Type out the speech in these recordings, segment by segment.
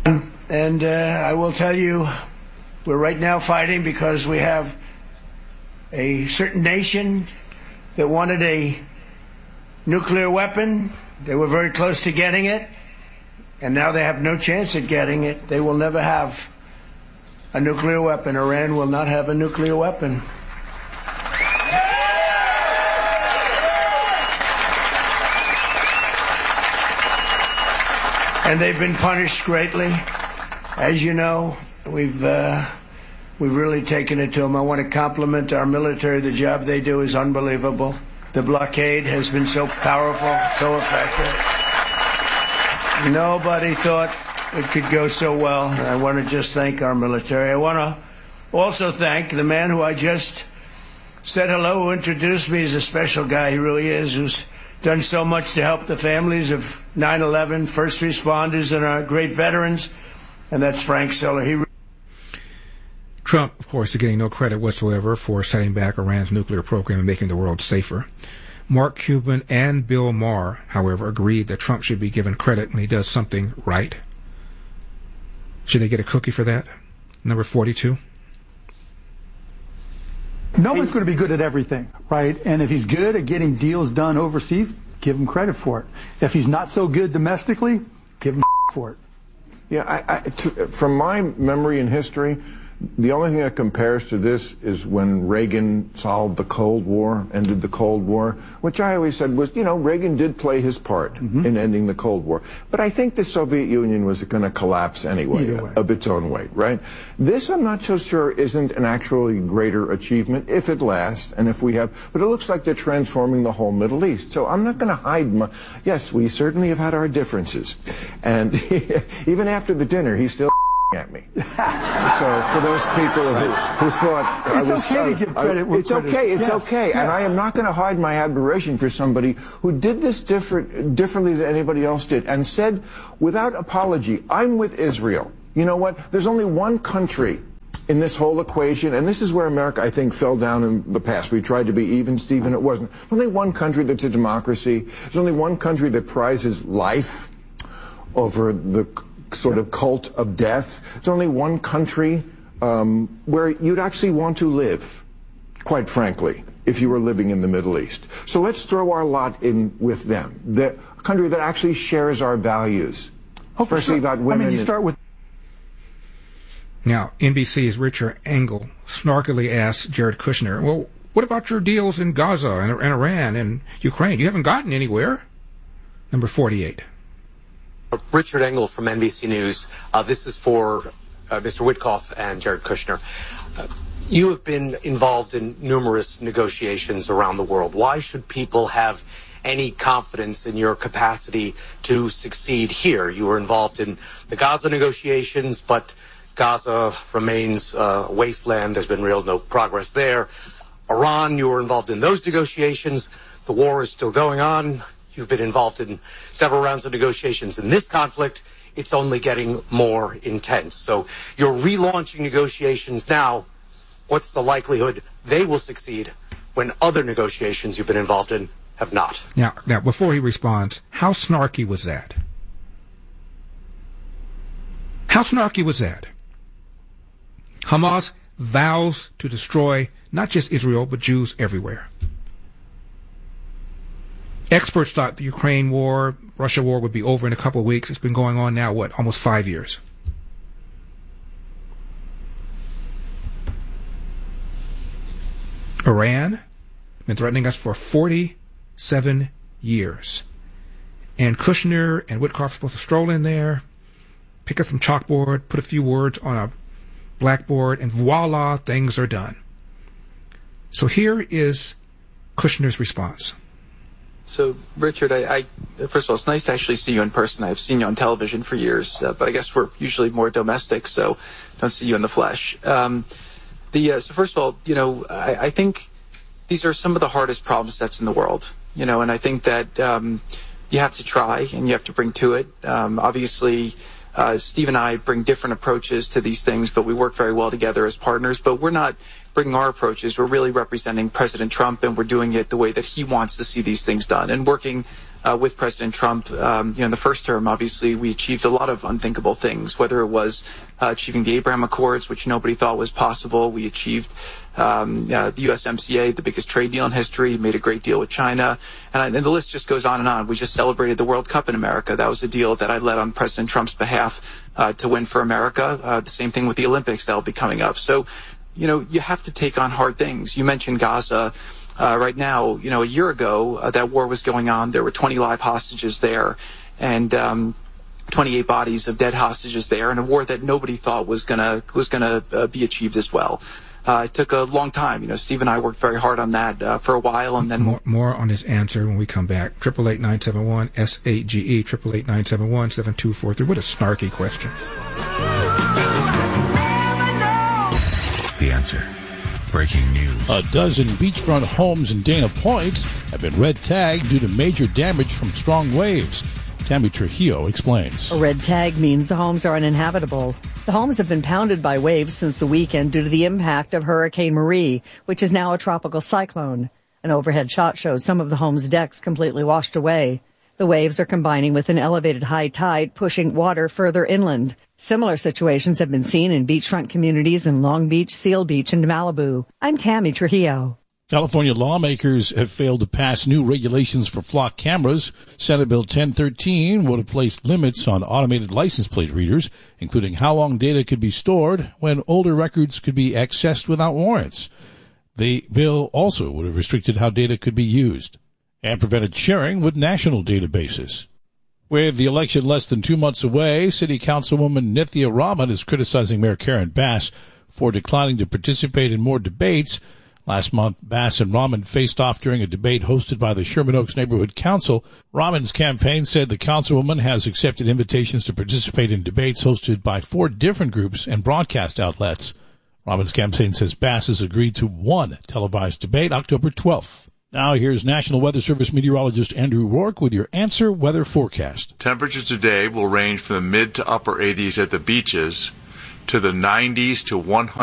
And I will tell you, we're right now fighting because we have a certain nation that wanted a nuclear weapon. They were very close to getting it, and now they have no chance at getting it. They will never have a nuclear weapon. Iran will not have a nuclear weapon. And they've been punished greatly. As you know, we've really taken it to them. I want to compliment our military. The job they do is unbelievable. The blockade has been so powerful, so effective. Nobody thought it could go so well. I want to just thank our military. I want to also thank the man who I just said hello, who introduced me. He's a special guy, he really is, who's done so much to help the families of 9/11, first responders, and our great veterans, and that's Frank Siller. Trump, of course, is getting no credit whatsoever for setting back Iran's nuclear program and making the world safer. Mark Cuban and Bill Maher, however, agreed that Trump should be given credit when he does something right. Should they get a cookie for that? Number 42? No one's going to be good at everything, right? And if he's good at getting deals done overseas, give him credit for it. If he's not so good domestically, give him for it. Yeah, from my memory and history, the only thing that compares to this is when Reagan solved the Cold War, ended the Cold War, which I always said was, Reagan did play his part in ending the Cold War. But I think the Soviet Union was going to collapse anyway, of its own weight, right? This, I'm not so sure, isn't an actually greater achievement if it lasts and if we have, but it looks like they're transforming the whole Middle East. So I'm not going to hide yes, we certainly have had our differences. And even after the dinner, he's still at me. So for those people who thought it's okay to give credit, it's okay. And I am not going to hide my admiration for somebody who did this differently than anybody else did, and said without apology, I'm with Israel. You know what? There's only one country in this whole equation, and this is where America, I think, fell down in the past. We tried to be even, Stephen. It wasn't. There's only one country that's a democracy. There's only one country that prizes life over the sort of cult of death. It's only one country where you'd actually want to live, quite frankly, if you were living in the Middle East. So let's throw our lot in with them. The country that actually shares our values. Especially about women. You start with. Now, NBC's Richard Engel snarkily asked Jared Kushner, well, what about your deals in Gaza and Iran and Ukraine? You haven't gotten anywhere. Number 48. Richard Engel from NBC News. This is for Mr. Witkoff and Jared Kushner. You have been involved in numerous negotiations around the world. Why should people have any confidence in your capacity to succeed here? You were involved in the Gaza negotiations, but Gaza remains a wasteland. There's been no progress there. Iran, you were involved in those negotiations. The war is still going on. You've been involved in several rounds of negotiations. In this conflict, it's only getting more intense. So you're relaunching negotiations now. What's the likelihood they will succeed when other negotiations you've been involved in have not? Now, before he responds, how snarky was that? How snarky was that? Hamas vows to destroy not just Israel, but Jews everywhere. Experts thought the Ukraine war, Russia war would be over in a couple of weeks. It's been going on now, almost 5 years. Iran been threatening us for 47 years. And Kushner and Witkoff are supposed to stroll in there, pick up some chalkboard, put a few words on a blackboard, and voila, things are done. So here is Kushner's response. So, Richard, I first of all, it's nice to actually see you in person. I've seen you on television for years, but I guess we're usually more domestic, so don't see you in the flesh. So first of all, I think these are some of the hardest problem sets in the world, and I think that you have to try and you have to bring to it. Obviously, Steve and I bring different approaches to these things, but we work very well together as partners. But we're not bringing our approaches. We're really representing President Trump, and we're doing it the way that he wants to see these things done, and working with President Trump. In the first term, obviously, we achieved a lot of unthinkable things, whether it was achieving the Abraham Accords, which nobody thought was possible. We achieved the USMCA, the biggest trade deal in history, made a great deal with China. And the list just goes on and on. We just celebrated the World Cup in America. That was a deal that I led on President Trump's behalf to win for America. The same thing with the Olympics that will be coming up. So, you have to take on hard things. You mentioned Gaza. Right now, a year ago, that war was going on. There were 20 live hostages there and 28 bodies of dead hostages there, in a war that nobody thought was gonna be achieved as well. It took a long time. Steve and I worked very hard on that for a while, and then more on his answer when we come back. 888-971-SAGE, 888-971-7243. What a snarky question. The Answer. Breaking news. A dozen beachfront homes in Dana Point have been red tagged due to major damage from strong waves. Tammy Trujillo explains. A red tag means the homes are uninhabitable. The homes have been pounded by waves since the weekend due to the impact of Hurricane Marie, which is now a tropical cyclone. An overhead shot shows some of the home's decks completely washed away. The waves are combining with an elevated high tide, pushing water further inland. Similar situations have been seen in beachfront communities in Long Beach, Seal Beach, and Malibu. I'm Tammy Trujillo. California lawmakers have failed to pass new regulations for flock cameras. Senate Bill 1013 would have placed limits on automated license plate readers, including how long data could be stored when older records could be accessed without warrants. The bill also would have restricted how data could be used and prevented sharing with national databases. With the election less than 2 months away, City Councilwoman Nithya Raman is criticizing Mayor Karen Bass for declining to participate in more debates. Last month, Bass and Raman faced off during a debate hosted by the Sherman Oaks Neighborhood Council. Raman's campaign said the councilwoman has accepted invitations to participate in debates hosted by 4 different groups and broadcast outlets. Raman's campaign says Bass has agreed to one televised debate October 12th. Now here's National Weather Service meteorologist Andrew Rourke with your Answer Weather Forecast. Temperatures today will range from the mid to upper 80s at the beaches to the 90s to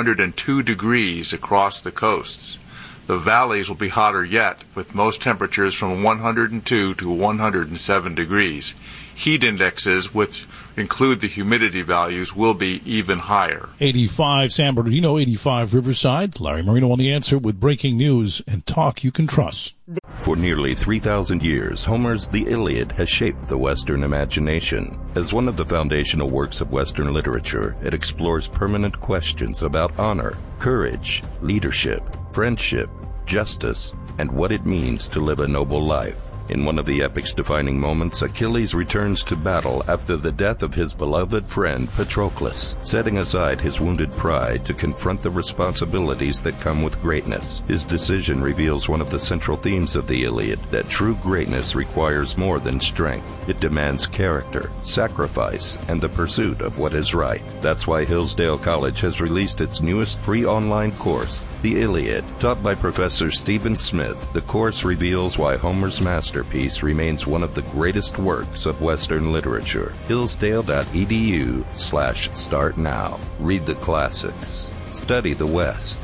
102 degrees across the coasts. The valleys will be hotter yet, with most temperatures from 102 to 107 degrees. Heat indexes, which include the humidity values, will be even higher. 85 San Bernardino, 85 Riverside. Larry Marino on The Answer with breaking news and talk you can trust. For nearly 3,000 years, Homer's The Iliad has shaped the Western imagination. As one of the foundational works of Western literature, it explores permanent questions about honor, courage, leadership, friendship, justice, and what it means to live a noble life. In one of the epic's defining moments, Achilles returns to battle after the death of his beloved friend Patroclus, setting aside his wounded pride to confront the responsibilities that come with greatness. His decision reveals one of the central themes of the Iliad, that true greatness requires more than strength. It demands character, sacrifice, and the pursuit of what is right. That's why Hillsdale College has released its newest free online course, The Iliad. Taught by Professor Stephen Smith, the course reveals why Homer's masterpiece remains one of the greatest works of Western literature. Hillsdale.edu/start now. Read the classics. Study the West.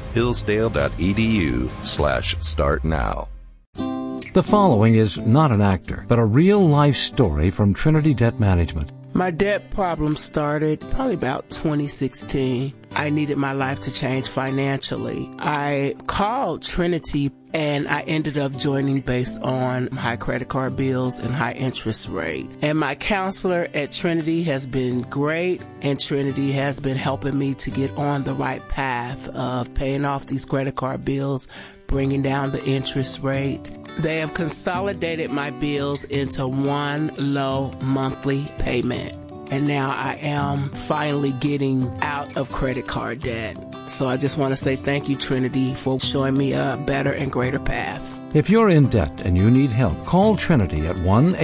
Hillsdale.edu/start now. The following is not an actor, but a real-life story from Trinity Debt Management. My debt problem started probably about 2016. I needed my life to change financially. I called Trinity and I ended up joining based on high credit card bills and high interest rate. And my counselor at Trinity has been great, and Trinity has been helping me to get on the right path of paying off these credit card bills, bringing down the interest rate. They have consolidated my bills into one low monthly payment. And now I am finally getting out of credit card debt. So I just want to say thank you, Trinity, for showing me a better and greater path. If you're in debt and you need help, call Trinity at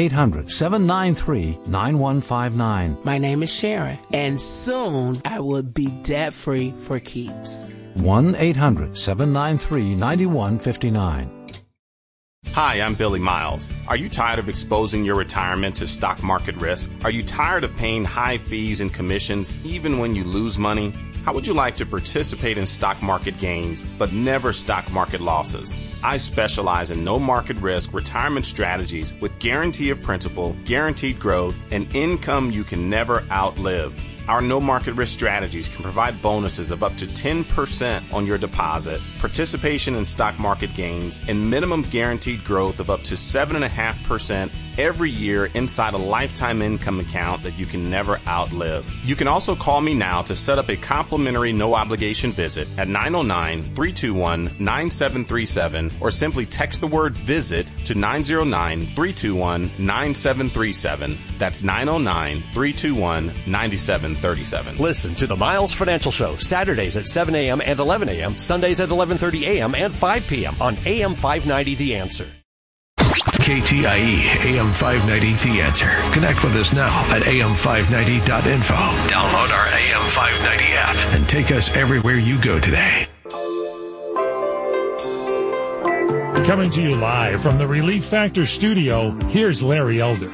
1-800-793-9159. My name is Sharon, and soon I will be debt-free for keeps. 1-800-793-9159. Hi, I'm Billy Miles. Are you tired of exposing your retirement to stock market risk? Are you tired of paying high fees and commissions even when you lose money? How would you like to participate in stock market gains, but never stock market losses? I specialize in no market risk retirement strategies with guarantee of principal, guaranteed growth, and income you can never outlive. Our no market risk strategies can provide bonuses of up to 10% on your deposit, participation in stock market gains, and minimum guaranteed growth of up to 7.5% every year inside a lifetime income account that you can never outlive. You can also call me now to set up a complimentary no obligation visit at 909-321-9737 or simply text the word visit to 909-321-9737. That's 909-321-9737. Listen to the Miles Financial Show Saturdays at 7 a.m. and 11 a.m., Sundays at 11:30 a.m. and 5 p.m. on AM 590 The Answer. KTIE AM 590 The Answer. Connect with us now at am590.info. Download our AM 590 app and take us everywhere you go today. Coming to you live from the Relief Factor studio, here's Larry Elder.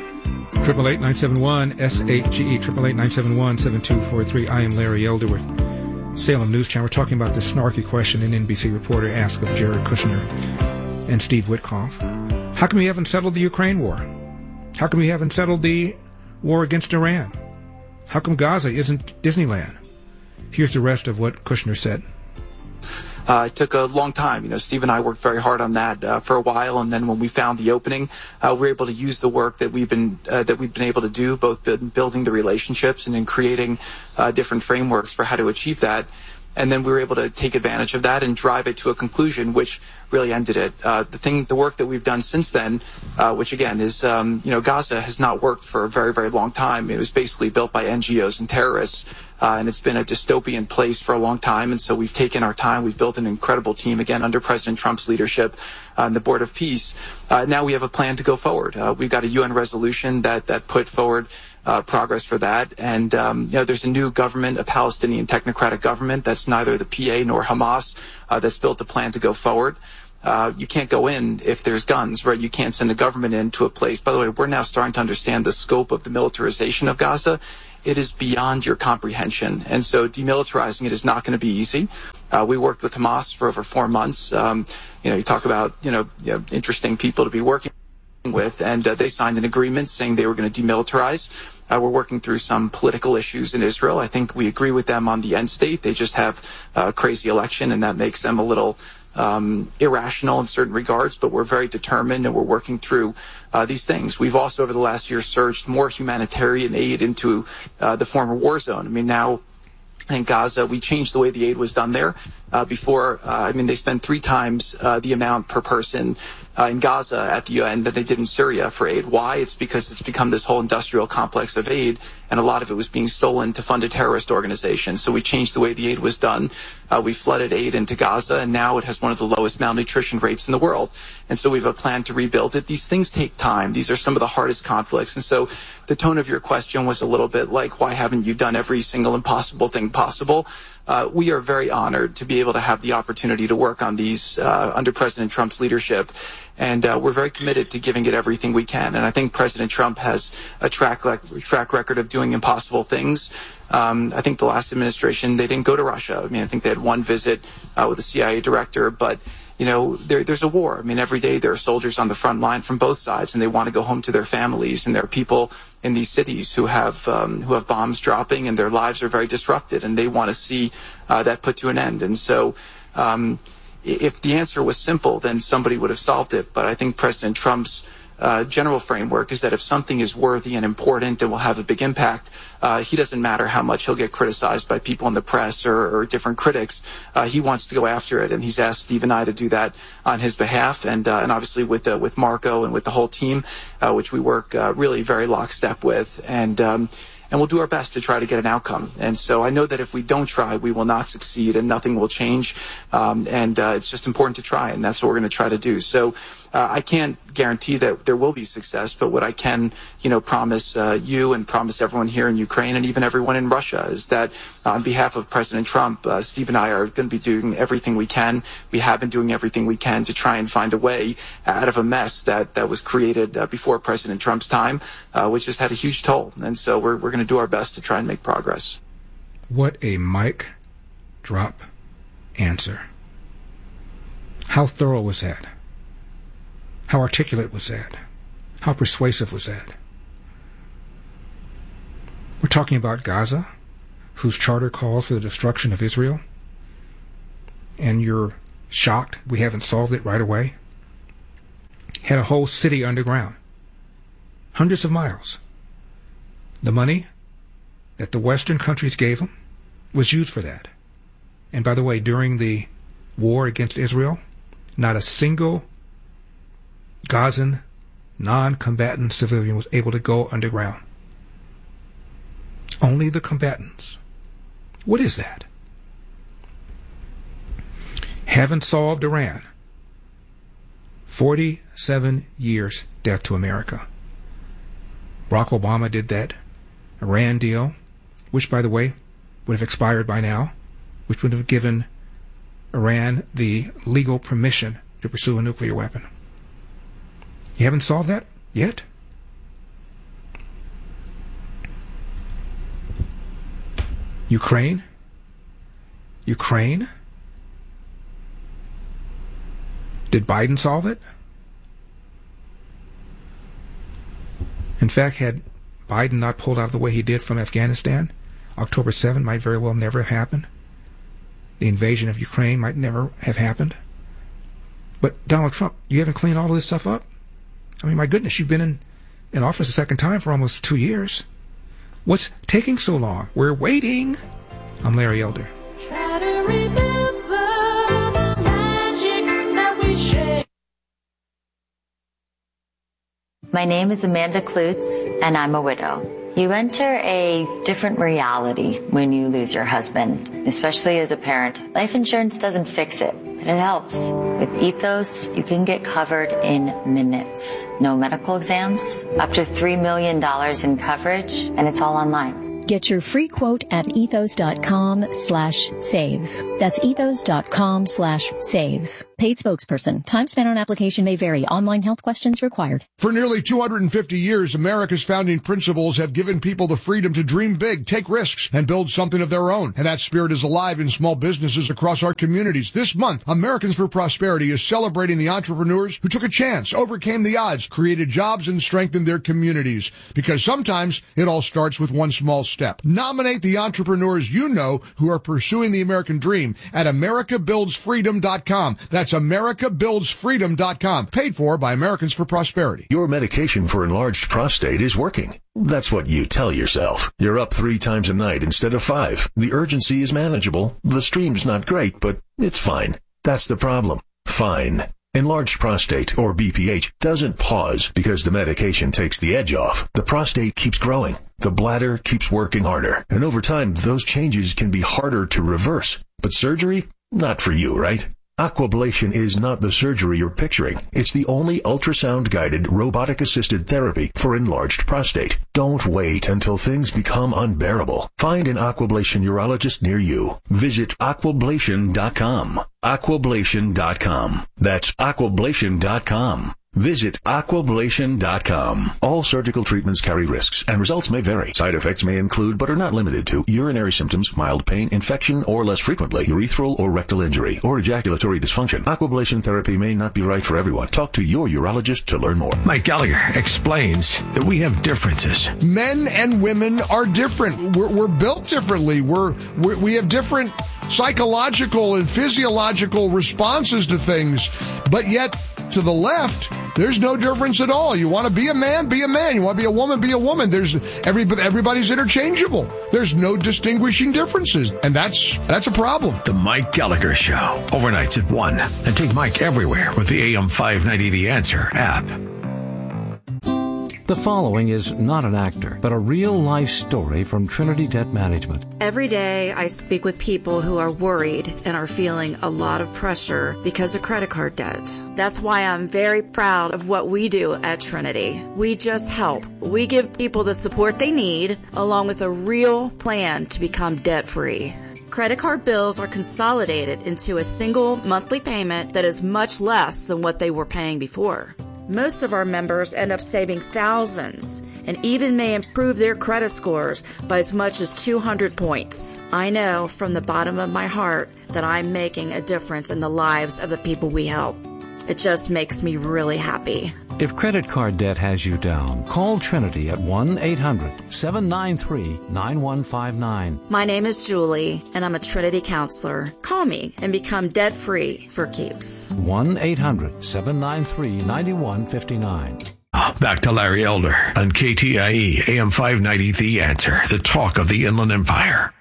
888-971-SHGE, 888-971-7243. I am Larry Elder with Salem News Channel. We're talking about the snarky question an NBC reporter asked of Jared Kushner and Steve Witkoff. How come we haven't settled the Ukraine war? How come we haven't settled the war against Iran? How come Gaza isn't Disneyland? Here's the rest of what Kushner said. It took a long time. Steve and I worked very hard on that for a while, and then when we found the opening, we were able to use the work that we've been able to do, both in building the relationships and in creating different frameworks for how to achieve that. And then we were able to take advantage of that and drive it to a conclusion, which really ended it. The work that we've done since then, which again is, Gaza has not worked for a very, very long time. It was basically built by NGOs and terrorists, and it's been a dystopian place for a long time. And so we've taken our time. We've built an incredible team, again, under President Trump's leadership and the Board of Peace. Now we have a plan to go forward. We've got a UN resolution that put forward progress for that. And, there's a new government, a Palestinian technocratic government that's neither the PA nor Hamas that's built a plan to go forward. You can't go in if there's guns, right? You can't send a government into a place. By the way, we're now starting to understand the scope of the militarization of Gaza. It is beyond your comprehension. And so demilitarizing it is not going to be easy. We worked with Hamas for over 4 months. You talk about, interesting people to be working with, and they signed an agreement saying they were going to demilitarize. We're working through some political issues in Israel. I think we agree with them on the end state. They just have a crazy election, and that makes them a little irrational in certain regards, but we're very determined and we're working through these things. We've also, over the last year, surged more humanitarian aid into the former war zone. I mean, now in Gaza, we changed the way the aid was done there. Before, they spend 3 times the amount per person in Gaza at the UN that they did in Syria for aid. Why? It's because it's become this whole industrial complex of aid, and a lot of it was being stolen to fund a terrorist organization. So we changed the way the aid was done. We flooded aid into Gaza, and now it has one of the lowest malnutrition rates in the world. And so we have a plan to rebuild it. These things take time. These are some of the hardest conflicts. And so the tone of your question was a little bit like, why haven't you done every single impossible thing possible? We are very honored to be able to have the opportunity to work on these under President Trump's leadership. And we're very committed to giving it everything we can. And I think President Trump has a track record of doing impossible things. I think the last administration, they didn't go to Russia. I think they had one visit with the CIA director, but there's a war. Every day there are soldiers on the front line from both sides, and they want to go home to their families. And there are people in these cities who have bombs dropping, and their lives are very disrupted, and they want to see that put to an end. And so, if the answer was simple, then somebody would have solved it. But I think President Trump's general framework is that if something is worthy and important and will have a big impact, he doesn't matter how much he'll get criticized by people in the press or different critics. He wants to go after it, and he's asked Steve and I to do that on his behalf, and obviously with Marco and with the whole team, which we work really very lockstep with, and we'll do our best to try to get an outcome. And so I know that if we don't try, we will not succeed and nothing will change. And it's just important to try, and that's what we're going to try to do. So I can't guarantee that there will be success, but what I can, promise you and promise everyone here in Ukraine and even everyone in Russia is that on behalf of President Trump, Steve and I are going to be doing everything we can. We have been doing everything we can to try and find a way out of a mess that was created before President Trump's time, which has had a huge toll. And so we're going to do our best to try and make progress. What a mic drop answer. How thorough was that? How articulate was that? How persuasive was that? We're talking about Gaza, whose charter calls for the destruction of Israel, and you're shocked we haven't solved it right away? Had a whole city underground, hundreds of miles. The money that the Western countries gave them was used for that. And by the way, during the war against Israel, not a single Gazan non-combatant civilian was able to go underground. Only the combatants. What is that? Haven't solved Iran. 47 years death to America. Barack Obama did that Iran deal, which, by the way, would have expired by now, which would have given Iran the legal permission to pursue a nuclear weapon. You haven't solved that yet? Ukraine? Did Biden solve it? In fact, had Biden not pulled out the way he did from Afghanistan, October 7 might very well never have happened. The invasion of Ukraine might never have happened. But Donald Trump, you haven't cleaned all of this stuff up? I mean, my goodness, you've been in office a second time for almost 2 years. What's taking so long? We're waiting. I'm Larry Elder. Try to remember the magic that we share. My name is Amanda Klutz, and I'm a widow. You enter a different reality when you lose your husband, especially as a parent. Life insurance doesn't fix it, but it helps. With Ethos, you can get covered in minutes. No medical exams, up to $3 million in coverage, and it's all online. Get your free quote at ethos.com/save. That's ethos.com/save. Paid spokesperson. Time spent on application may vary. Online health questions required. For nearly 250 years, America's founding principles have given people the freedom to dream big, take risks, and build something of their own. And that spirit is alive in small businesses across our communities. This month, Americans for Prosperity is celebrating the entrepreneurs who took a chance, overcame the odds, created jobs, and strengthened their communities. Because sometimes it all starts with one small step. Nominate the entrepreneurs you know who are pursuing the American dream at AmericaBuildsFreedom.com. That's AmericaBuildsFreedom.com. Paid for by Americans for Prosperity. Your medication for enlarged prostate is working. That's what you tell yourself. You're up 3 times a night instead of 5. The urgency is manageable. The stream's not great, but it's fine. That's the problem. Fine. Enlarged prostate, or BPH, doesn't pause because the medication takes the edge off. The prostate keeps growing. The bladder keeps working harder. And over time, those changes can be harder to reverse. But surgery? Not for you, right? Aquablation is not the surgery you're picturing. It's the only ultrasound-guided, robotic-assisted therapy for enlarged prostate. Don't wait until things become unbearable. Find an Aquablation urologist near you. Visit Aquablation.com. Aquablation.com. That's Aquablation.com. Visit Aquablation.com. All surgical treatments carry risks, and results may vary. Side effects may include, but are not limited to, urinary symptoms, mild pain, infection, or less frequently, urethral or rectal injury, or ejaculatory dysfunction. Aquablation therapy may not be right for everyone. Talk to your urologist to learn more. Mike Gallagher explains that we have differences. Men and women are different. We're built differently. We have different psychological and physiological responses to things, but yet to the left, there's no difference at all. You want to be a man, be a man. You want to be a woman, be a woman. Everybody's interchangeable. There's no distinguishing differences, and that's a problem. The Mike Gallagher Show, overnights at 1, and take Mike everywhere with the AM 590 The Answer app. The following is not an actor, but a real-life story from Trinity Debt Management. Every day I speak with people who are worried and are feeling a lot of pressure because of credit card debt. That's why I'm very proud of what we do at Trinity. We just help. We give people the support they need, along with a real plan to become debt-free. Credit card bills are consolidated into a single monthly payment that is much less than what they were paying before. Most of our members end up saving thousands and even may improve their credit scores by as much as 200 points. I know from the bottom of my heart that I'm making a difference in the lives of the people we help. It just makes me really happy. If credit card debt has you down, call Trinity at 1-800-793-9159. My name is Julie, and I'm a Trinity counselor. Call me and become debt-free for keeps. 1-800-793-9159. Back to Larry Elder on KTIE AM 590 The Answer, the talk of the Inland Empire.